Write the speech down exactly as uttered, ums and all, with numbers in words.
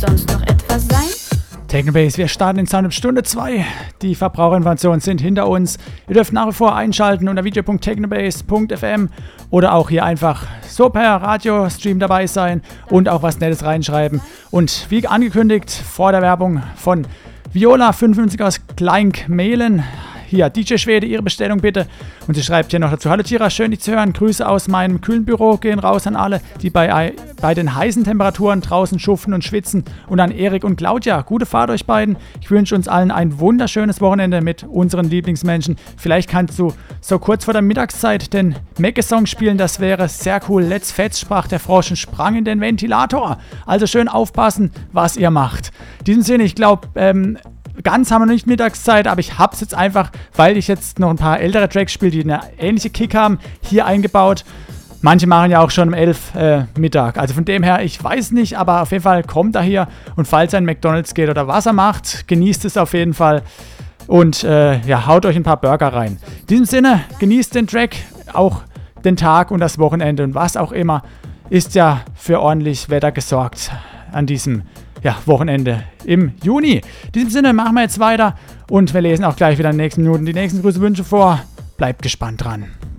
sonst noch etwas sein? Technobase, wir starten in Sound Stunde zwei. Die Verbraucherinformationen sind hinter uns. Ihr dürft nach wie vor einschalten unter video punkt technobase punkt f m oder auch hier einfach so per Radiostream dabei sein und auch was Nettes reinschreiben. Und wie angekündigt, vor der Werbung von Viola fünfundfünfzig aus Kleinkmehlen. Hier, D J Schwede, Ihre Bestellung bitte. Und sie schreibt hier noch dazu: Hallo Tira, schön dich zu hören. Grüße aus meinem kühlen Büro gehen raus an alle, die bei, bei den heißen Temperaturen draußen schuften und schwitzen. Und an Erik und Claudia. Gute Fahrt euch beiden. Ich wünsche uns allen ein wunderschönes Wochenende mit unseren Lieblingsmenschen. Vielleicht kannst du so kurz vor der Mittagszeit den Mecke-Song spielen. Das wäre sehr cool. Let's Fetz, sprach der Frosch und sprang in den Ventilator. Also schön aufpassen, was ihr macht. In diesem Sinne, ich glaube, ähm, ganz haben wir noch nicht Mittagszeit, aber ich habe es jetzt einfach, weil ich jetzt noch ein paar ältere Tracks spiele, die eine ähnliche Kick haben, hier eingebaut. Manche machen ja auch schon um elf äh, Mittag. Also von dem her, ich weiß nicht, aber auf jeden Fall kommt er hier. Und falls er in McDonald's geht oder was er macht, genießt es auf jeden Fall. Und äh, ja, haut euch ein paar Burger rein. In diesem Sinne, genießt den Track, auch den Tag und das Wochenende und was auch immer. Ist ja für ordentlich Wetter gesorgt an diesem Ja, Wochenende im Juni. In diesem Sinne machen wir jetzt weiter und wir lesen auch gleich wieder in den nächsten Minuten die nächsten Grüße, Wünsche vor. Bleibt gespannt dran.